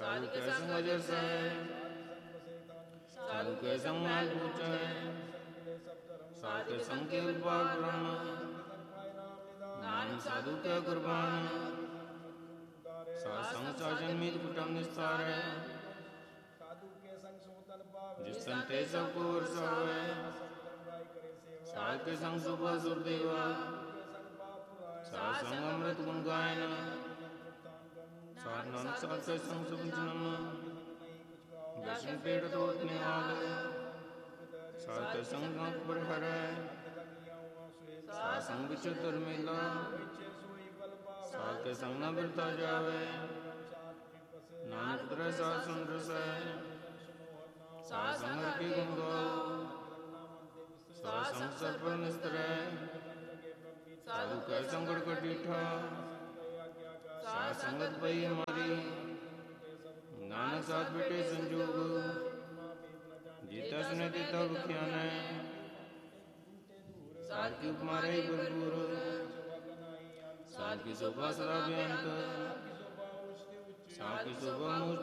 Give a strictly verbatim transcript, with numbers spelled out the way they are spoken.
ਸਾਧੂ ਕੈ ਸੰਗ ਅਜਰ ਸਹਿ, ਸਾਧੂ ਕੈ ਸੰਗ ਮਹਿਲ ਪੂਜੈ, ਸਾਧੂ ਕੈ ਸੰਗ ਕੇਵਲ ਪਾਰ ਬ੍ਰਹਮ, ਨਾਨਕ ਸਾਧੂ ਕੈ ਕੁਰਬਾਨ। ਸਾਧ ਸੰਗ ਸਾਜਨ ਮੀਤ ਕੁਟਮ ਨਿਸਤਾਰੈ, ਜਿਸ ਤਨ ਤੇ ਸਭ ਕੋ ਵਰਸਾਵੈ। ਸਾਧ ਕੇ ਸੰਗ ਸੁਭਾ ਸੁਰਦੇਵਾ, ਸਾਧ ਸੰਗ ਅੰਮ੍ਰਿਤ ਗੁਣ ਗਾਇਨ, ਸਾਧ ਨਾਨਕ ਸਾਧ ਕੇ ਸੰਗ ਸੁਖ ਜਨਮ, ਦਰਸ਼ਨ ਪੇਟ ਤੋਤ ਨਿਹਾਲ। ਸਾਧ ਕੇ ਸੰਗ ਨਾਥ ਪਰ ਹਰੈ, ਸਾਧ ਸੰਗ ਵਿਚਿਤ੍ਰ ਮੇਲਾ, ਸਾਧ ਕੇ ਸੰਗ ਨ ਬਿਰਥਾ ਜਾਵੈ। ਨਾਨਕ ਤ੍ਰੈ ਸਾਧ ਸੰਗ ਰਸੈ, ਸਾਧ ਸੰਗ ਹਰਿ ਕੇ ਗੁਣ ਗਾਓ, ਸਾਧ ਸੰਗ ਸਰ ਪਰ ਨਿਸਤਰੈ। ਸਾਧੂ ਕੈ ਸੰਗੜ ਕਟੀਠਾ, ਸਾਧ ਸੰਗਤ ਪਈ ਹਮਾਰੀ, ਨਾਨਕ ਸਾਧ ਬੇਟੇ ਸੰਜੋਗ, ਜੀਤਾ ਸੁਨੇ ਦਿੱਤਾ ਬਖਿਆਨੈ। ਸਾਧ ਕੀ ਉਪਮਾ ਰਹੀ ਭਰਪੂਰ, ਸਾਧ ਕੀ ਸ਼ੋਭਾ ਸਦਾ ਬੇਅੰਤ, ਸਾਧ ਕੀ ਸ਼ੋਭਾ ਮੁਝ